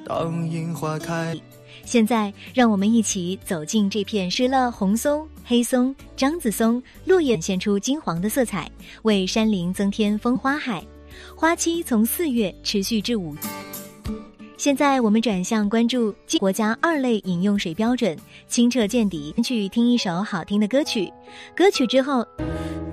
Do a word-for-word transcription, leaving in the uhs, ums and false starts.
当樱花开。 现在让我们一起走进这片失了红松、黑松、樟子松，落叶显出金黄的色彩，为山林增添风花海。花期从四月持续至五。现在我们转向关注国家二类饮用水标准，清澈见底。去听一首好听的歌曲，歌曲之后。